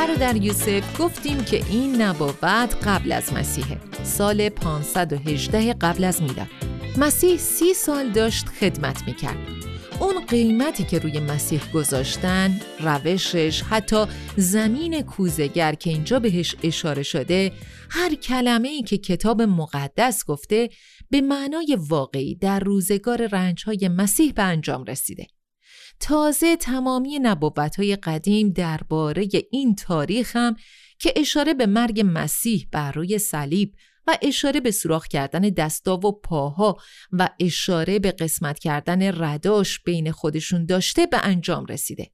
برادر یوسف گفتیم که این نبوت قبل از مسیحه، سال 518 قبل از میلاد. مسیح 30 سال داشت خدمت میکرد. اون قیمتی که روی مسیح گذاشتن، روشش، حتی زمین کوزه‌گر که اینجا بهش اشاره شده، هر کلمه‌ای که کتاب مقدس گفته به معنای واقعی در روزگار رنج‌های مسیح به انجام رسیده. تازه تمامی نبوت‌های قدیم درباره این تاریخ هم که اشاره به مرگ مسیح بر روی صلیب و اشاره به سوراخ کردن دستا و پاها و اشاره به قسمت کردن رداش بین خودشون داشته به انجام رسیده.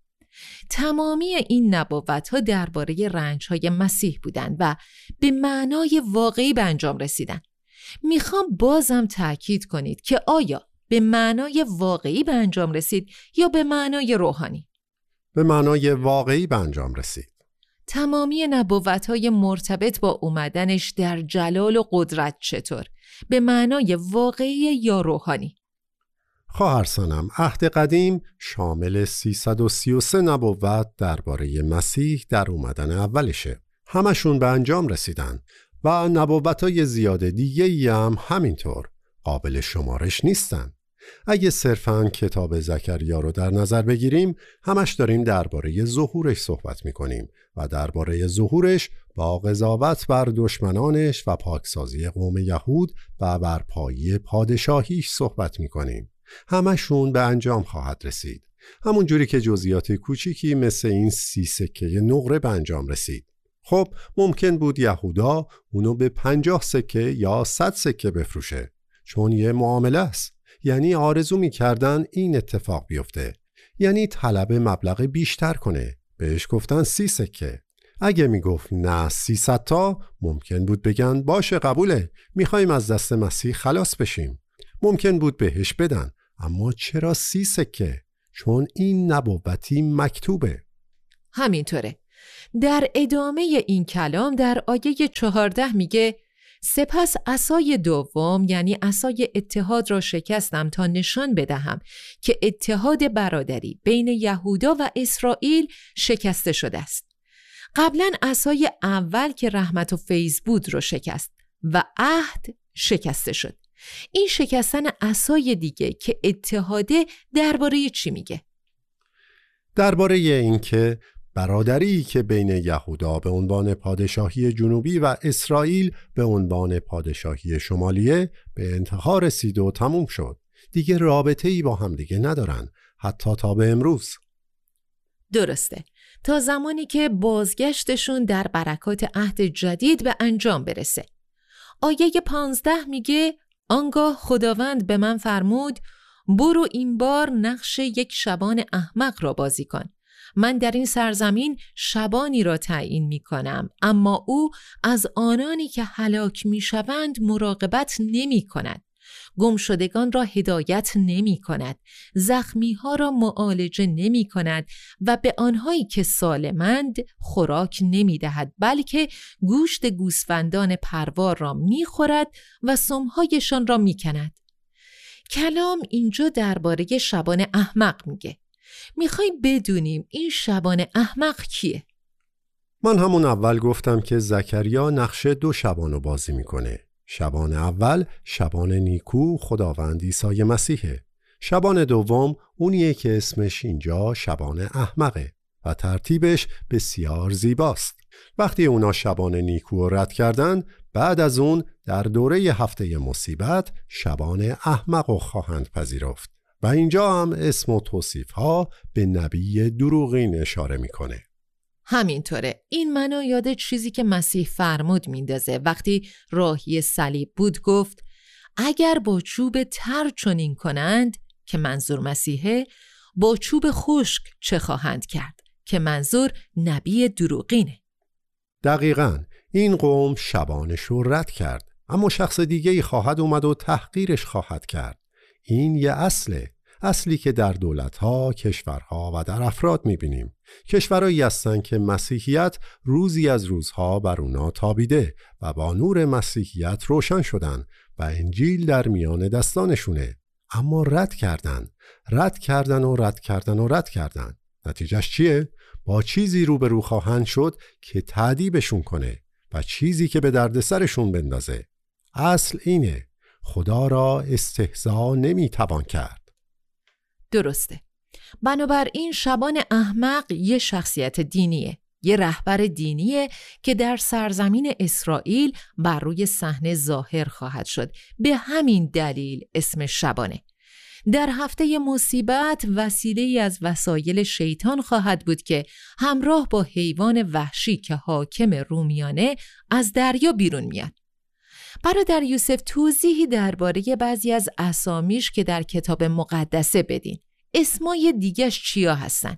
تمامی این نبوت‌ها درباره رنج‌های مسیح بودند و به معنای واقعی به انجام رسیدن. میخوام بازم تأکید کنید که آیا به معنای واقعی به انجام رسید یا به معنای روحانی؟ به معنای واقعی به انجام رسید. تمامی نبوت‌های مرتبط با اومدنش در جلال و قدرت چطور؟ به معنای واقعی یا روحانی؟ خواهر سنم، عهد قدیم شامل 333 نبوت درباره مسیح در اومدن اولشه. همشون به انجام رسیدن و نبوت‌های زیاد دیگه‌ای هم همینطور قابل شمارش نیستن. اگه صرفاً کتاب زکریا رو در نظر بگیریم، همش داریم درباره ظهورش صحبت می‌کنیم و درباره ظهورش با قضاوت بر دشمنانش و پاکسازی قوم یهود و برپایی پادشاهیش صحبت می‌کنیم. همشون به انجام خواهد رسید. همون جوری که جزئیات کوچیکی مثل این 30 سکه نقره به انجام رسید. خب ممکن بود یهودا اونو به 50 سکه یا 100 سکه بفروشه، چون یه معامله است. یعنی آرزو می‌کردن این اتفاق بیفته، یعنی طلب مبلغ بیشتر کنه. بهش گفتن 30 سکه. اگه میگفت نه 300 تا، ممکن بود بگن باشه قبوله، میخوایم از دست مسیح خلاص بشیم. ممکن بود بهش بدن، اما چرا 30 سکه؟ چون این نبوتی مکتوبه. همینطوره. در ادامه این کلام در آیه 14 میگه سپس عصای دوم یعنی عصای اتحاد را شکستم تا نشان بدهم که اتحاد برادری بین یهودا و اسرائیل شکسته شده است. قبلا عصای اول که رحمت و فیض بود رو شکست و عهد شکسته شد. این شکستن عصای دیگه که اتحاده درباره چی میگه؟ درباره این که برادری که بین یهودا به عنوان پادشاهی جنوبی و اسرائیل به عنوان پادشاهی شمالیه به انتها رسید و تموم شد. دیگه رابطه‌ای با هم دیگه ندارن، حتی تا به امروز. درسته، تا زمانی که بازگشتشون در برکات عهد جدید به انجام برسه. آیه 15 میگه آنگاه خداوند به من فرمود برو این بار نقش یک شبان احمق را بازی کن. من در این سرزمین شبانی را تعیین می کنم، اما او از آنانی که هلاک می شوند مراقبت نمی کند. گمشدگان را هدایت نمی کند، زخمی ها را معالجه نمی کند و به آنهایی که سالمند خوراک نمی دهد، بلکه گوشت گوسفندان پروار را می خورد و سمهایشان را می کند. کلام اینجا درباره شبان احمق میگه. میخوایم بدونیم این شبان احمق کیه؟ من همون اول گفتم که زکریا نقش 2 شبانو بازی میکنه. شبان اول شبان نیکو خداوند عیسی مسیحه. شبان دوم اونیه که اسمش اینجا شبان احمقه و ترتیبش بسیار زیباست. وقتی اونا شبان نیکو رد کردن، بعد از اون در دوره هفته مصیبت شبان احمق خواهند پذیرفت و اینجا هم اسم و توصیف ها به نبی دروغین اشاره میکنه. همینطوره. این منو یاد چیزی که مسیح فرمود میندازه. وقتی راهی صلیب بود گفت اگر با چوب تر چنین کنند، که منظور مسیحه، با چوب خشک چه خواهند کرد، که منظور نبی دروغینه. دقیقاً این قوم شبانش رو رد کرد، اما شخص دیگه‌ای خواهد اومد و تحقیرش خواهد کرد. این یه اصلی که در دولت‌ها، کشورها و در افراد می‌بینیم. کشورهایی هستن که مسیحیت روزی از روزها بر اونا تابیده و با نور مسیحیت روشن شدن و انجیل در میان دستانشونه، اما رد کردن. نتیجهش چیه؟ با چیزی روبرو خواهند شد که تأدیبشون کنه و چیزی که به دردسرشون بندازه. اصل اینه، خدا را استهزا نمیتوان کرد. درسته. بنابراین شبان احمق یه شخصیت دینیه، یه رهبر دینیه که در سرزمین اسرائیل بر روی صحنه ظاهر خواهد شد. به همین دلیل اسم شبانه. در هفته مصیبت وسیله‌ای از وسایل شیطان خواهد بود که همراه با حیوان وحشی که حاکم رومیانه از دریا بیرون میاد. برادر یوسف توضیحی درباره بعضی از اسامیش که در کتاب مقدسه بدین. اسمای دیگه‌اش چیا هستن؟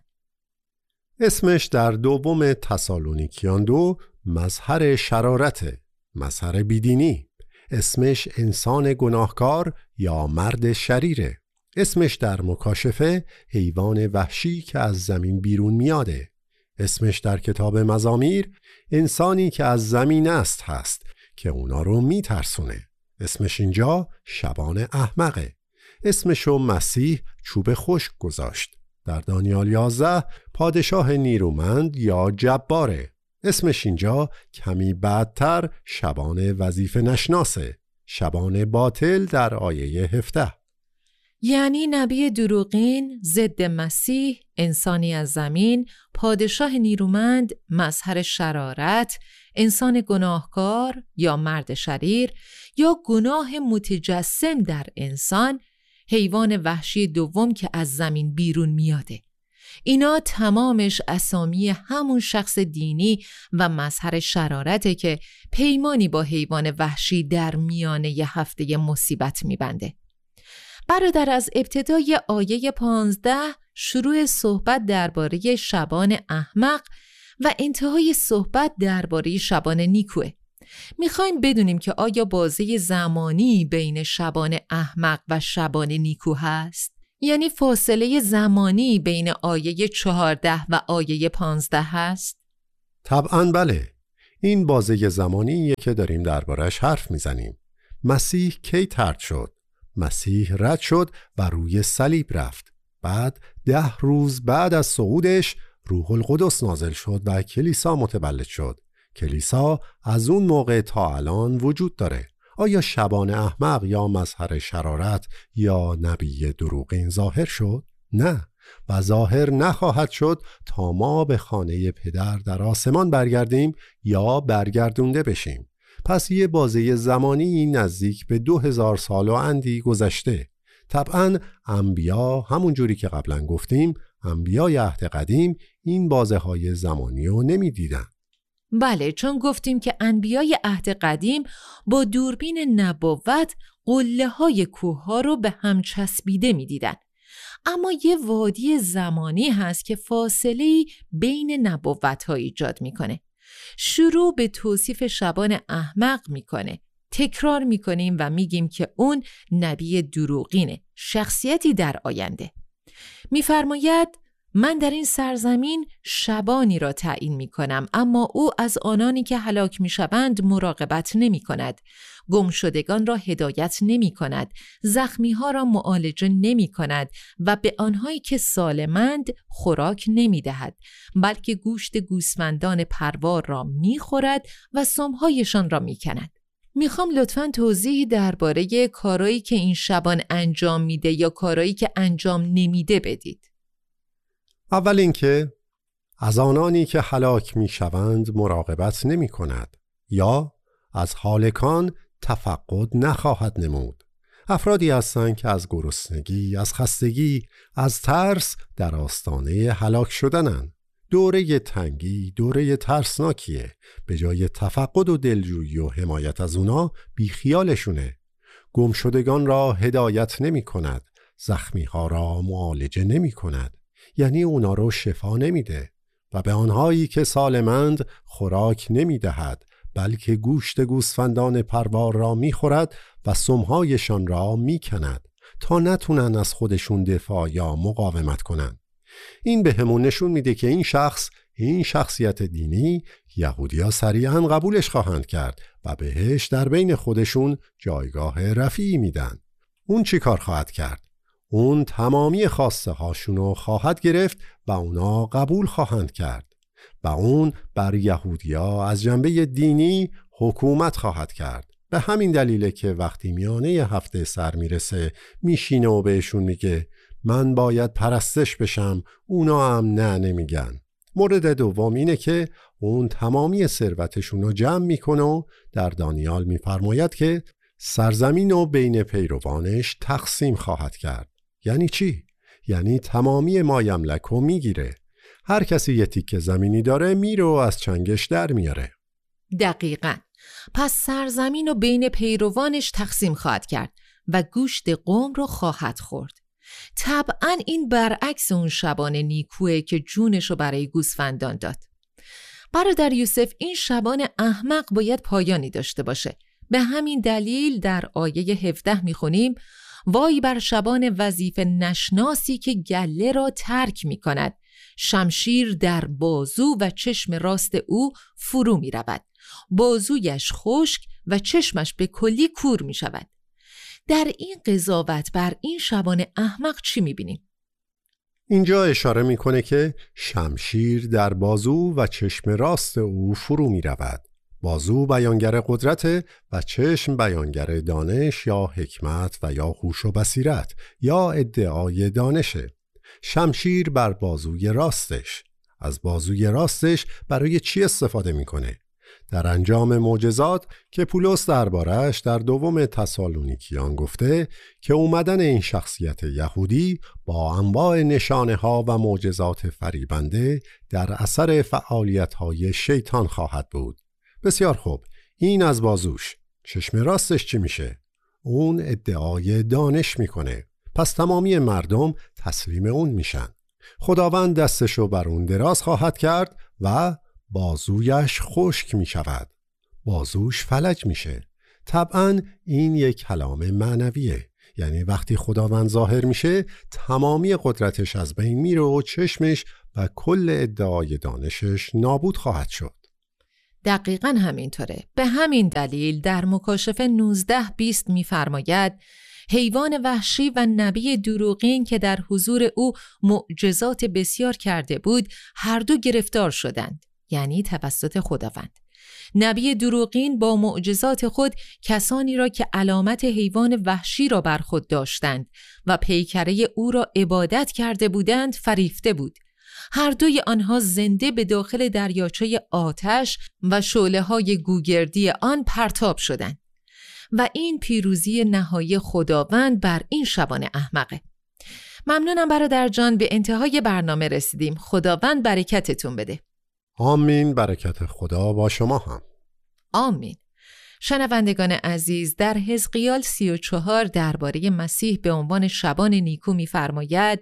اسمش در دوم تسالونیکیان 2 مظهر شرارته، مظهر بیدینی. اسمش انسان گناهکار یا مرد شریره. اسمش در مکاشفه حیوان وحشی که از زمین بیرون میاده. اسمش در کتاب مزامیر انسانی که از زمین است هست که اونا رو میترسونه. اسمش اینجا شبان احمقه. اسمشو مسیح چوب خشک گذاشت. در دانیال 11 پادشاه نیرومند یا جباره. اسمش اینجا کمی بعدتر شبان وظیفه نشناسه، شبان باطل در آیه 17. یعنی نبی دروغین، ضد مسیح، انسانی از زمین، پادشاه نیرومند، مظهر شرارت، انسان گناهکار یا مرد شریر یا گناه متجسم در انسان، حیوان وحشی دوم که از زمین بیرون میاده. اینا تمامش اسامی همون شخص دینی و مظهر شرارته که پیمانی با حیوان وحشی در میانه ی هفته مصیبت میبنده. برادر از ابتدای آیه 15 شروع صحبت درباره شبان احمق و انتهای صحبت درباره شبان نیکوه. میخوایم بدونیم که آیا بازه زمانی بین شبان احمق و شبان نیکو هست؟ یعنی فاصله زمانی بین آیه 14 و آیه 15 هست؟ طبعاً بله. این بازه زمانیه که داریم دربارش حرف میزنیم. مسیح کی طرد شد؟ مسیح رد شد و روی صلیب رفت. بعد 10 روز بعد از صعودش روح القدس نازل شد و کلیسا متولد شد. کلیسا از اون موقع تا الان وجود داره. آیا شبان احمق یا مظهر شرارت یا نبی دروغین ظاهر شد؟ نه، و ظاهر نخواهد شد تا ما به خانه پدر در آسمان برگردیم یا برگردونده بشیم. پس یه بازه زمانی نزدیک به 2000 سال و اندی گذشته. طبعاً انبیا همون جوری که قبلا گفتیم، انبیای عهد قدیم این بازه های زمانی رو نمی دیدن. بله، چون گفتیم که انبیای عهد قدیم با دوربین نبوت قله های کوه ها رو به هم چسبیده می دیدن. اما یه وادی زمانی هست که فاصله بین نبوت ها ایجاد میکنه. شروع به توصیف شبان احمق میکنه. تکرار میکنیم و میگیم که اون نبی دروغینه، شخصیتی در آینده. میفرماید من در این سرزمین شبانی را تعیین می کنم، اما او از آنانی که هلاک می شوند مراقبت نمی کند. گمشدگان را هدایت نمی کند، زخمی ها را معالجه نمی کند و به آنهایی که سالمند خوراک نمی دهد، بلکه گوشت گوسفندان پروار را می خورد و سمهایشان را می کند. میخوام لطفاً توضیحی درباره کارایی که این شبان انجام میده یا کارایی که انجام نمیده بدید. اول اینکه از آنانی که هلاک می شوند مراقبت نمی کند یا از هالکان تفقد نخواهد نمود. افرادی هستند که از گرسنگی، از خستگی، از ترس در آستانه هلاک شدنند. دوره تنگی دوره ترسناکیه. به جای تفقد و دلجویی و حمایت از اونا بیخیالشونه. گمشدگان را هدایت نمی کند، زخمی ها را معالجه نمی کند، یعنی اونا رو شفا نمیده، و به آنهایی که سالمند خوراک نمیدهد، بلکه گوشت گوسفندان پروار را میخورد و سمهایشان را میکند تا نتونن از خودشون دفاع یا مقاومت کنند. این به همون نشون میده که این شخصیت دینی یهودی‌ها سریعا قبولش خواهند کرد و بهش در بین خودشون جایگاه رفیعی میدن. اون چی کار خواهد کرد؟ اون تمامی خواسته هاشونو خواهد گرفت و اونا قبول خواهند کرد و اون بر یهودیا از جنبه دینی حکومت خواهد کرد. به همین دلیله که وقتی میانه هفته سر میرسه میشینه و بهشون میگه من باید پرستش بشم، اونا هم نه نمیگن. مورد دوم اینه که اون تمامی ثروتشون رو جمع میکنه و در دانیال میفرماید که سرزمین رو بین پیروانش تقسیم خواهد کرد. یعنی چی؟ یعنی تمامی مایملک رو میگیره. هر کسی یه تیکه زمینی داره میره و از چنگش در میاره. دقیقاً. پس سرزمین رو بین پیروانش تقسیم خواهد کرد و گوشت قوم رو خواهد خورد. طبعاً این برعکس اون شبان نیکوئه که جونش رو برای گوسفندان داد. برادر یوسف، این شبان احمق باید پایانی داشته باشه. به همین دلیل در آیه 17 میخونیم وای بر شبان وظیفه نشناسی که گله را ترک میکند، شمشیر در بازو و چشم راست او فرو میرود، بازویش خشک و چشمش به کلی کور میشود. در این قضاوت بر این شبان احمق چی میبینیم؟ اینجا اشاره میکنه که شمشیر در بازو و چشم راست او فرو میرود. بازو بیانگر قدرت و چشم بیانگر دانش یا حکمت و یا هوش و بصیرت یا ادعای دانشه. شمشیر بر بازوی راستش. از بازوی راستش برای چی استفاده میکنه؟ در انجام معجزات که پولس دربارش در دوم تسالونیکیان گفته که اومدن این شخصیت یهودی با انواع نشانه ها و معجزات فریبنده در اثر فعالیت های شیطان خواهد بود. بسیار خوب، این از بازوش. چشم راستش چی میشه؟ اون ادعای دانش میکنه. پس تمامی مردم تسلیم اون میشن. خداوند دستشو بر اون دراز خواهد کرد و بازویش خشک می شود. بازوش فلج میشه. طبعاً این یک کلام معنویه. یعنی وقتی خداوند ظاهر میشه تمامی قدرتش از بین میره و چشمش و کل ادعای دانشش نابود خواهد شد. دقیقاً همینطوره. به همین دلیل در مکاشفه 19:20 می‌فرماید حیوان وحشی و نبی دروغین که در حضور او معجزات بسیار کرده بود هر دو گرفتار شدند، یعنی توسط خداوند. نبی دروغین با معجزات خود کسانی را که علامت حیوان وحشی را بر خود داشتند و پیکره او را عبادت کرده بودند فریفته بود. هر دوی آنها زنده به داخل دریاچه آتش و شعله‌های گوگردی آن پرتاب شدند. و این پیروزی نهایی خداوند بر این شبان احمقه. ممنونم برادر جان، به انتهای برنامه رسیدیم. خداوند برکتتون بده. آمین. برکت خدا با شما هم. آمین. شنوندگان عزیز، در حزقیال 34 درباره مسیح به عنوان شبان نیکو می‌فرماید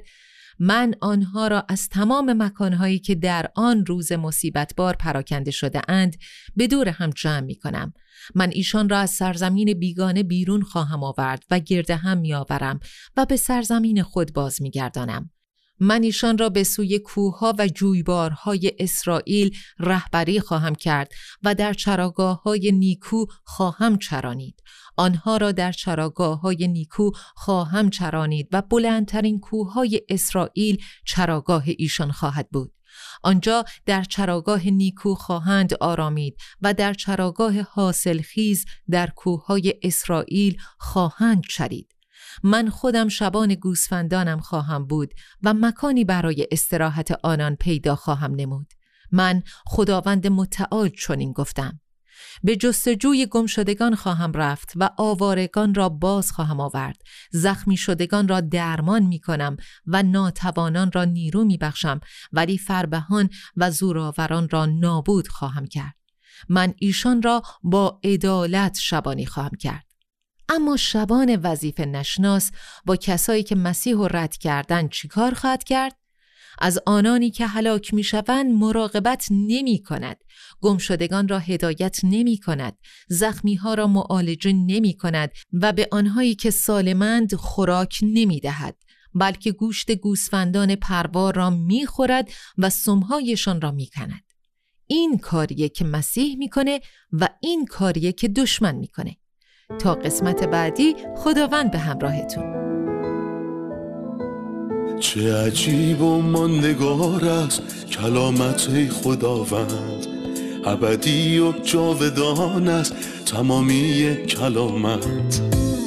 من آنها را از تمام مکانهایی که در آن روز مصیبت بار پراکنده شده اند به دور هم جمع می کنم. من ایشان را از سرزمین بیگانه بیرون خواهم آورد و گرد هم می آورم و به سرزمین خود باز می گردانم. من ایشان را به سوی کوهها و جویبارهای اسرائیل رهبری خواهم کرد و در چراگاه‌های نیکو خواهم چرانید. آنها را در چراگاه‌های نیکو خواهم چرانید و بلندترین کوههای اسرائیل چراگاه ایشان خواهد بود. آنجا در چراگاه نیکو خواهند آرامید و در چراگاه حاصلخیز در کوههای اسرائیل خواهند چرید. من خودم شبان گوسفندانم خواهم بود و مکانی برای استراحت آنان پیدا خواهم نمود. من خداوند متعال چنین گفتم. به جستجوی گم شدگان خواهم رفت و آوارگان را باز خواهم آورد. زخمی شدگان را درمان می کنم و ناتوانان را نیرو می بخشم، ولی فربهان و زورآوران را نابود خواهم کرد. من ایشان را با عدالت شبانی خواهم کرد. اما شبان وظیفه نشناس با کسایی که مسیح را رد کردن چیکار خواهد کرد؟ از آنانی که هلاک می شوند مراقبت نمی کند، گم شدگان را هدایت نمی کند، زخمی ها را معالجه نمی کند و به آنهایی که سالمند خوراک نمی دهد، بلکه گوشت گوسفندان پروار را می خورد و سمهایشان را می کند. این کاریه که مسیح می کنه و این کاریه که دشمن می کنه. تا قسمت بعدی، خداوند به همراهتون. چه عجیب و ماندگار است کلامت ای خداوند، ابدی و جاودان است تمامی کلامت.